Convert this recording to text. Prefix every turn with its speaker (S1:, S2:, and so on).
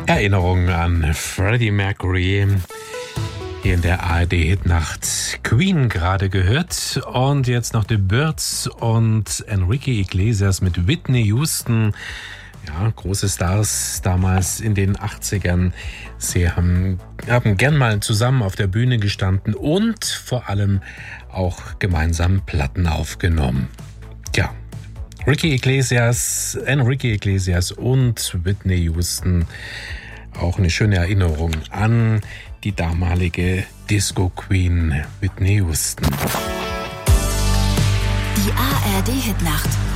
S1: Erinnerung an Freddie Mercury. Hier in der ARD-Hitnacht Queen gerade gehört. Und jetzt noch The Byrds und Enrique Iglesias mit Whitney Houston. Ja, große Stars damals in den 80ern. Sie haben gern mal zusammen auf der Bühne gestanden und vor allem auch gemeinsam Platten aufgenommen. Ja, Enrique Iglesias und Whitney Houston. Auch eine schöne Erinnerung an die damalige Disco-Queen Whitney Houston.
S2: Die ARD-Hitnacht